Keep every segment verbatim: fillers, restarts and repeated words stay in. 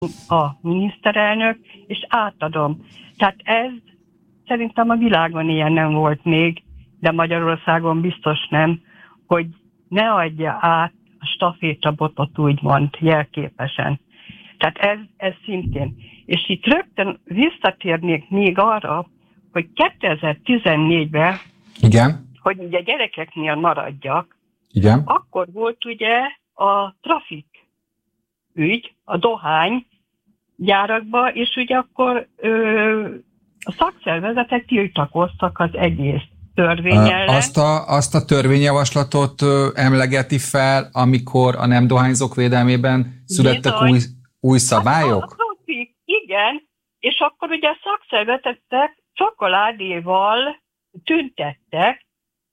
a miniszterelnök, és átadom. Tehát ez szerintem a világon ilyen nem volt még, de Magyarországon biztos nem, hogy ne adja át a stafétabotot úgymond jelképesen. Tehát ez, ez szintén. És itt rögtön visszatérnék még arra, hogy kétezer-tizennégyben, igen, hogy ugye gyerekeknél maradjak, igen, akkor volt ugye a trafik ügy, a dohány gyárakba, és ugye akkor ö, a szakszervezetek tiltakoztak az egész törvény ellen. Azt a, azt a törvényjavaslatot emlegeti fel, amikor a nem dohányzók védelmében születtek Bizony. új, új szabályok? A, a trafik, igen, és akkor ugye a szakszervezetek csokoládéval tüntettek,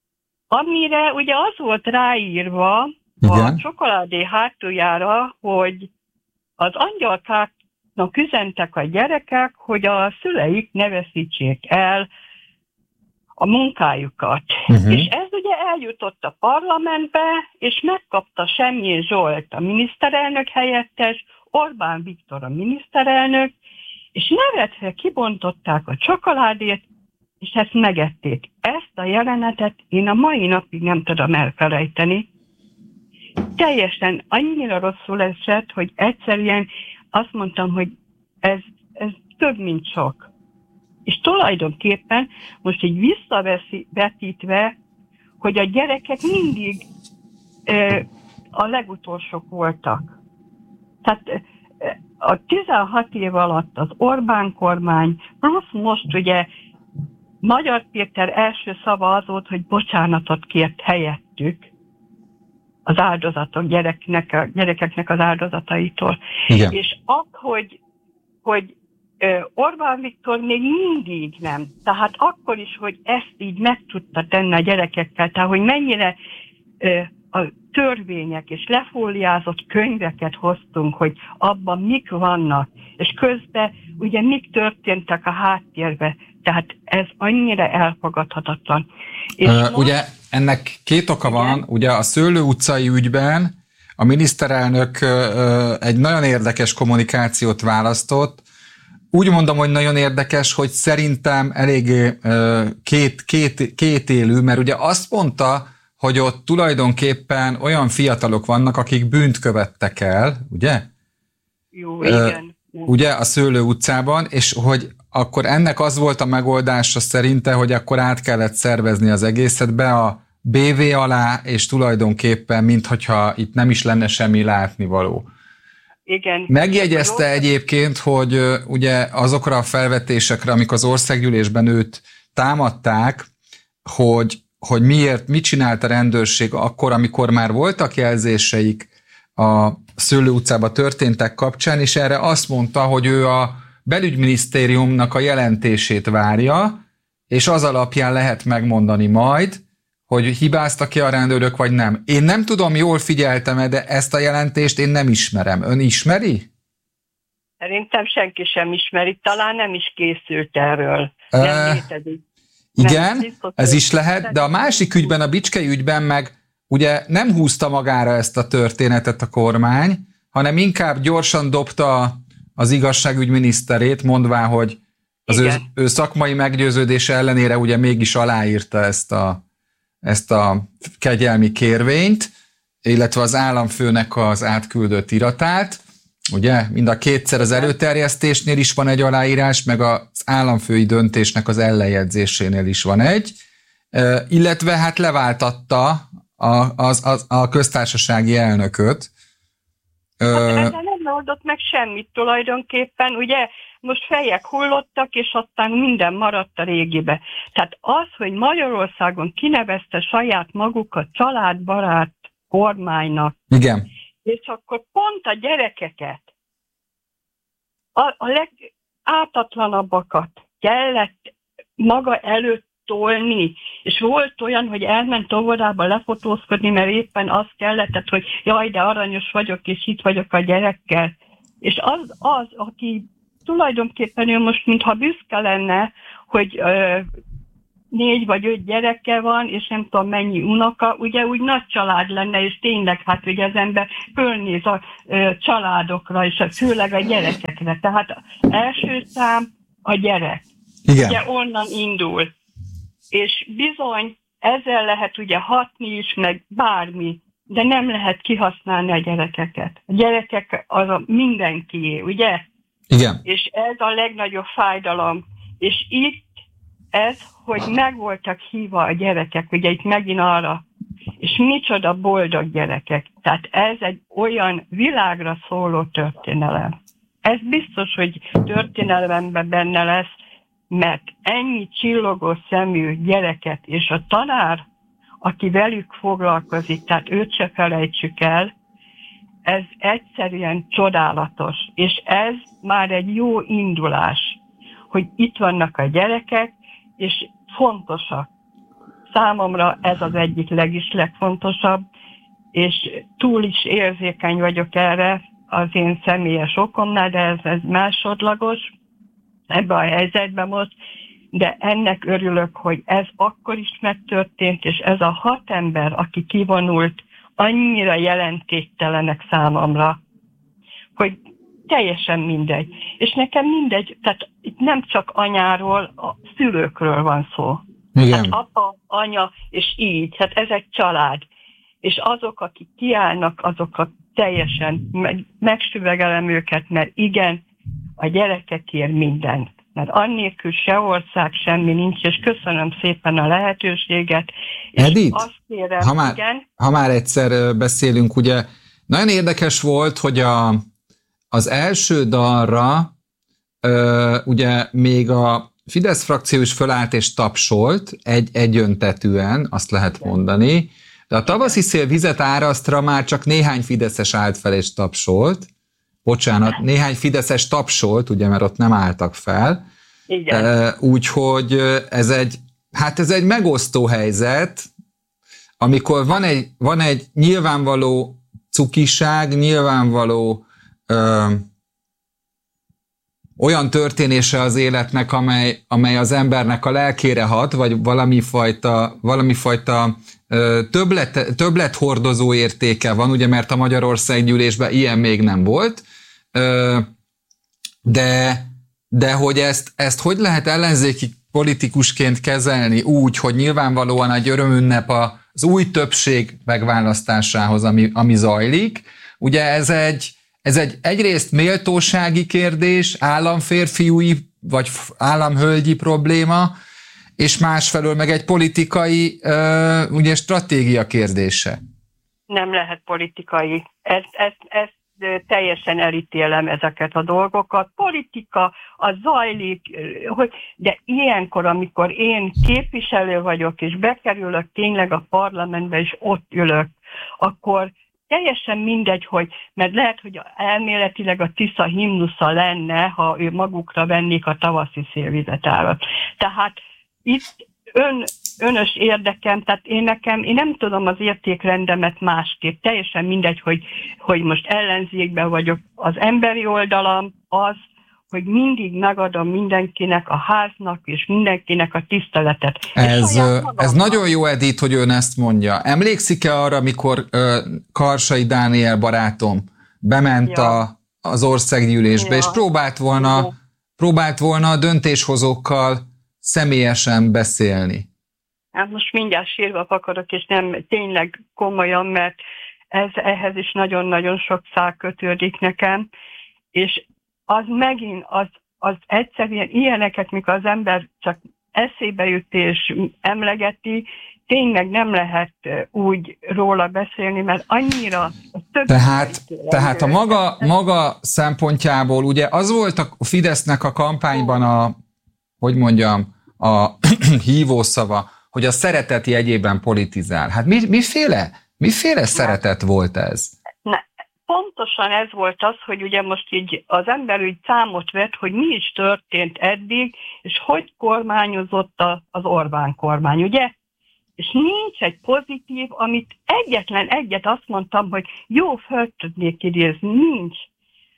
amire ugye az volt ráírva, igen, a csokoládé hátuljára, hogy az angyalkáknak üzentek a gyerekek, hogy a szüleik ne veszítsék el a munkájukat. Uh-huh. És ez ugye eljutott a parlamentbe, és megkapta Semjén Zsolt a miniszterelnök helyettes, Orbán Viktor a miniszterelnök, és nevetve kibontották a csokoládét, és ezt megették. Ezt a jelenetet én a mai napig nem tudom elfelejteni. Teljesen annyira rosszul esett, hogy egyszerűen azt mondtam, hogy ez, ez több, mint sok. És tulajdonképpen most így visszavetítve, hogy a gyerekek mindig e, a legutolsók voltak. Tehát e, a tizenhat év alatt az Orbán kormány, plusz most ugye Magyar Péter első szava az volt, hogy bocsánatot kért helyettük az áldozatok, gyereknek, a gyerekeknek az áldozataitól. Igen. És az, hogy, hogy Orbán Viktor még mindig nem. Tehát akkor is, hogy ezt így meg tudta tenni a gyerekekkel, tehát hogy mennyire a törvények és lefóliázott könyveket hoztunk, hogy abban mik vannak, és közben ugye mik történtek a háttérben. Tehát ez annyira elfogadhatatlan. És uh, most... Ugye ennek két oka van, igen. Ugye a Szőlő utcai ügyben a miniszterelnök uh, egy nagyon érdekes kommunikációt választott. Úgy mondom, hogy nagyon érdekes, hogy szerintem eléggé uh, két, két, kétélű, mert ugye azt mondta, hogy ott tulajdonképpen olyan fiatalok vannak, akik bűnt követtek el, ugye? Jó, uh, igen. Ugye a Szőlő utcában, és hogy akkor ennek az volt a megoldása szerinte, hogy akkor át kellett szervezni az egészet be a bé vé alá, és tulajdonképpen, minthogyha itt nem is lenne semmi látnivaló. Igen. Megjegyezte egyébként, hogy uh, ugye azokra a felvetésekre, amik az országgyűlésben őt támadták, hogy, hogy miért, mit csinált a rendőrség akkor, amikor már voltak jelzéseik a Szőlő utcában történtek kapcsán, és erre azt mondta, hogy ő a belügyminisztériumnak a jelentését várja, és az alapján lehet megmondani majd, hogy hibáztak-e a rendőrök, vagy nem. Én nem tudom, jól figyeltem-e, de ezt a jelentést én nem ismerem. Ön ismeri? Szerintem senki sem ismeri, talán nem is készült erről. E, nem létezik. Igen, nem, biztos, ez is lehet, de a másik ügyben, a Bicskei ügyben meg ugye nem húzta magára ezt a történetet a kormány, hanem inkább gyorsan dobta az igazságügyminiszterét, mondván, hogy az ő, ő szakmai meggyőződése ellenére ugye mégis aláírta ezt a, ezt a kegyelmi kérvényt, illetve az államfőnek az átküldött iratát. Ugye mind a kétszer az előterjesztésnél is van egy aláírás, meg az államfői döntésnek az ellenjegyzésénél is van egy, illetve hát leváltatta a, az, az, a köztársasági elnököt. Hát ezzel nem oldott meg semmit tulajdonképpen, ugye most fejek hullottak, és aztán minden maradt a régibe. Tehát az, hogy Magyarországon kinevezte saját magukat családbarát kormánynak, igen. És akkor pont a gyerekeket, a, a legátatlanabbakat kellett maga előtt tolni, és volt olyan, hogy elment óvodába lefotózkodni, mert éppen az kellett, hogy jaj, de aranyos vagyok, és itt vagyok a gyerekkel. És az, az aki tulajdonképpen ő most, mintha büszke lenne, hogy ö, négy vagy öt gyereke van, és nem tudom mennyi unoka, ugye úgy nagy család lenne, és tényleg hát ugye az ember fölnéz a ö, családokra, és főleg a gyerekekre. Tehát első szám a gyerek. Igen. Ugye onnan indul. És bizony ezzel lehet ugye hatni is, meg bármi, de nem lehet kihasználni a gyerekeket. A gyerekek az a mindenkié, ugye? Igen. És ez a legnagyobb fájdalom. És itt ez, hogy meg voltak hívva a gyerekek, ugye itt megint arra, és micsoda boldog gyerekek. Tehát ez egy olyan világra szóló történelem. Ez biztos, hogy történelemben benne lesz, mert ennyi csillogó szemű gyereket, és a tanár, aki velük foglalkozik, tehát őt se felejtsük el, ez egyszerűen csodálatos, és ez már egy jó indulás, hogy itt vannak a gyerekek, és fontosak. Számomra ez az egyik legis legfontosabb, és túl is érzékeny vagyok erre az én személyes okomnál, de ez, ez másodlagos ebben a helyzetben most, de ennek örülök, hogy ez akkor is megtörtént, és ez a hat ember, aki kivonult, annyira jelentéktelenek számomra, hogy teljesen mindegy. És nekem mindegy, tehát itt nem csak anyáról, a szülőkről van szó. Igen. Hát apa, anya, és így. Hát ez egy család. És azok, akik kiállnak, azokat teljesen meg, megsüvegelem őket, mert igen, a gyerekekért mindent. Mert annélkül se ország, semmi nincs, és köszönöm szépen a lehetőséget. És Edith, azt kérem, ha már, igen, ha már egyszer beszélünk, ugye nagyon érdekes volt, hogy a, az első dalra ö, ugye még a Fidesz frakció is fölállt és tapsolt, egy, egyöntetűen, azt lehet mondani, de a tavaszi szél vizet árasztra már csak néhány fideszes állt fel és tapsolt. Bocsánat, néhány fideszes tapsolt, ugye, mert ott nem álltak fel. igen. Úgyhogy ez egy, hát ez egy megosztó helyzet, amikor van egy, van egy nyilvánvaló cukiság, nyilvánvaló ö, olyan történése az életnek, amely, amely az embernek a lelkére hat, vagy valami fajta, valami fajta ö, többlet, többlet hordozó értéke van, ugye, mert a Magyarországgyűlésben ilyen még nem volt, ö, de, de hogy ezt, ezt hogy lehet ellenzéki politikusként kezelni úgy, hogy nyilvánvalóan egy örömünnep az új többség megválasztásához, ami, ami zajlik. Ugye ez egy, ez egy egyrészt méltósági kérdés, államférfiúi vagy államhölgyi probléma, és másfelől meg egy politikai, ugye stratégia kérdése. Nem lehet politikai. Ez, ez, ez teljesen elítélem ezeket a dolgokat. Politika, az zajlik, hogy, de ilyenkor, amikor én képviselő vagyok, és bekerülök tényleg a parlamentbe, és ott ülök, akkor teljesen mindegy, hogy, mert lehet, hogy elméletileg a Tisza himnusza lenne, ha ő magukra vennék a tavaszi szélvizetárat. Tehát itt ön, önös érdekem, tehát én nekem, én nem tudom az értékrendemet másképp. Teljesen mindegy, hogy, hogy most ellenzékben vagyok. Az emberi oldalam az, hogy mindig megadom mindenkinek, a háznak és mindenkinek a tiszteletet. Ez, ez nagyon jó, Edith, hogy ön ezt mondja. Emlékszik-e arra, amikor uh, Karsai Dániel barátom bement ja. a, az országgyűlésbe, ja. és próbált volna, ja. próbált volna a döntéshozókkal személyesen beszélni? Hát most mindjárt sírva akarok, és nem tényleg komolyan, mert ez, ehhez is nagyon-nagyon sok szál kötődik nekem, és az megint, az, az egyszerűen ilyeneket, mikor az ember csak eszébe jut és emlegeti, tényleg nem lehet úgy róla beszélni, mert annyira... Tehát, tehát a maga, maga szempontjából ugye az volt a Fidesznek a kampányban a, hogy mondjam, a hívószava, hogy a szeretet jegyében politizál. Hát mi, miféle, miféle szeretet volt ez? Pontosan ez volt az, hogy ugye most így az ember úgy számot vett, hogy mi is történt eddig, és hogy kormányozott az Orbán kormány, ugye? És nincs egy pozitív, amit egyetlen egyet azt mondtam, hogy jó, föl tudnék idézni, nincs.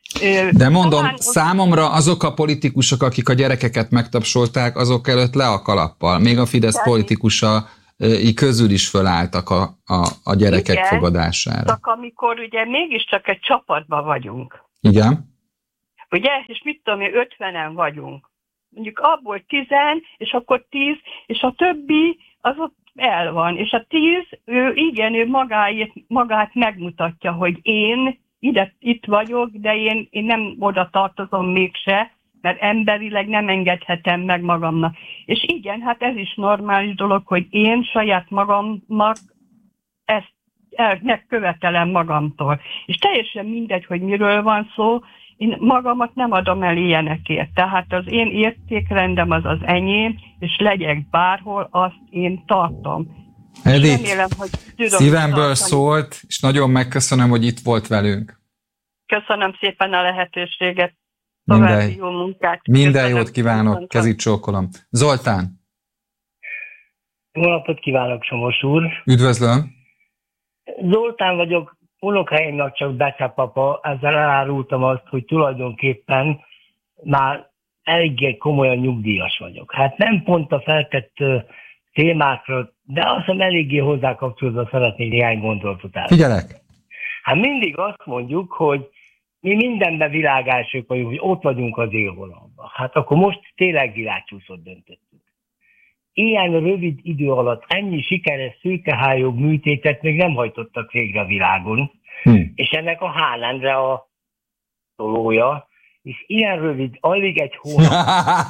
De mondom, talán... számomra azok a politikusok, akik a gyerekeket megtapsolták, azok előtt le a kalappal. Még a Fidesz politikusai közül is fölálltak a, a, a gyerekek igen, fogadására. Csak amikor ugye mégiscsak egy csapatban vagyunk. Igen. Ugye? És mit tudom én, ötvenen vagyunk. Mondjuk abból tizen, és akkor tíz, és a többi az ott el van. És a tíz, ő igen, ő magáét, magát megmutatja, hogy én ide, itt vagyok, de én, én nem oda tartozom mégse, mert emberileg nem engedhetem meg magamnak. És igen, hát ez is normális dolog, hogy én saját magamnak ezt megkövetelem magamtól. És teljesen mindegy, hogy miről van szó, én magamat nem adom el ilyenekért. Tehát az én értékrendem az az enyém, és legyek bárhol, azt én tartom. Edith, remélem, hogy szívemből szólt, és nagyon megköszönöm, hogy itt volt velünk. Köszönöm szépen a lehetőséget. További jó munkát. Minden köszönöm, jót kívánok, kezit csókolom. Zoltán. Jó napot kívánok, Somos úr. Üdvözlöm. Zoltán vagyok, unokáimnak csak becapapa, ezzel elárultam azt, hogy tulajdonképpen már eléggé komolyan nyugdíjas vagyok. Hát nem pont a feltett témákra, de azt hiszem eléggé hozzá kapcsolódva szeretnék néhány gondolatot el. Figyelek! Hát mindig azt mondjuk, hogy mi mindenben világások vagyunk, hogy ott vagyunk az élvonalban. Hát akkor most tényleg világcsúszót döntöttük. Ilyen rövid idő alatt ennyi sikeres szőkehályog műtétet még nem hajtottak végre a világon, hmm. és ennek a Hálendre a tolója, és ilyen rövid, alig egy hónap,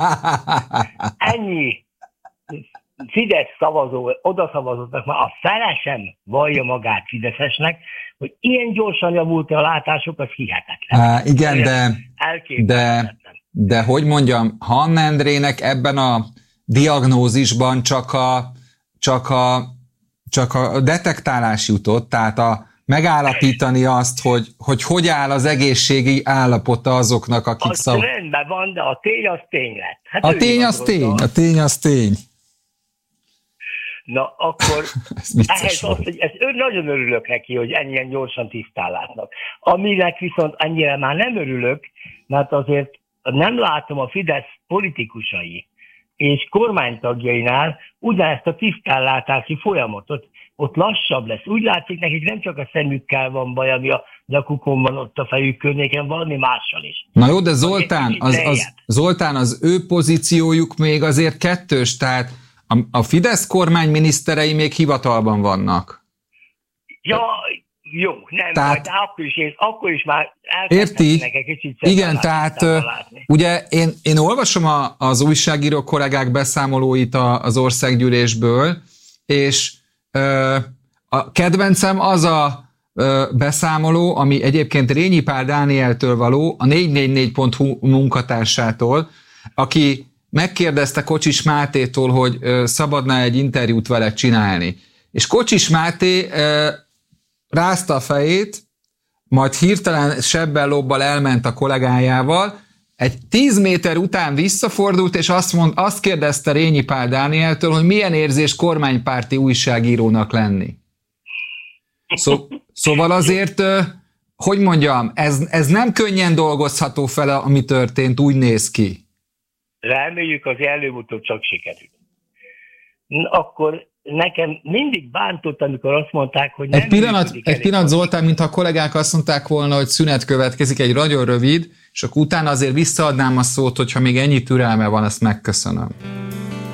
ennyi Fidesz szavazó, oda szavazottak, már a fele sem vallja magát fideszesnek, hogy ilyen gyorsan javult a látások, az hihetetlen. Á, igen, de, de, de hogy mondjam, Hann Endrének ebben a diagnózisban csak a, csak a, csak a detektálás jutott, tehát a megállapítani azt, hogy, hogy hogy áll az egészségi állapota azoknak, akik szav... Az rendben van, de a tény az tény lett. Hát a tény az tény, a tény az tény. Na, akkor ehhez azt, hogy ez, nagyon örülök neki, hogy ennyien gyorsan tisztán látnak. Aminek viszont annyira már nem örülök, mert azért nem látom a Fidesz politikusai és kormánytagjainál ugyanezt a tisztánlátási folyamatot. Ott lassabb lesz. Úgy látszik nekik nem csak a szemükkel van baj, ami a nyakukon van ott a fejük környéken, valami mással is. Na jó, de Zoltán, az, az, Zoltán, az ő pozíciójuk még azért kettős, tehát a, a Fidesz kormányminiszterei még hivatalban vannak. Ja, jó, nem, tehát, majd akkor is, én, akkor is már elkezdhetnek egy kicsit. Igen, tehát ugye én, én olvasom a, az újságíró kollégák beszámolóit a, az országgyűlésből, és ö, a kedvencem az a ö, beszámoló, ami egyébként Rényi Pál Dánieltől való, a négy négy négy pont hu munkatársától, aki megkérdezte Kocsis Mátétól, hogy ö, szabadna egy interjút vele csinálni. És Kocsis Máté ö, rázta a fejét, majd hirtelen sebbel-lobbal elment a kollégájával, egy tíz méter után visszafordult, és azt, mond, azt kérdezte Rényi Pál Dánieltől, hogy milyen érzés kormánypárti újságírónak lenni. Szó, szóval azért, hogy mondjam, ez, ez nem könnyen dolgozható fel, ami történt, úgy néz ki. Reméljük, az előbb-utóbb csak sikerül. Akkor nekem mindig bántott, amikor azt mondták, hogy nem... Egy pillanat, egy pillanat Zoltán, mintha a kollégák azt mondták volna, hogy szünet következik, egy nagyon rövid, és akkor utána azért visszaadnám a szót, hogyha még ennyi türelme van, azt megköszönöm.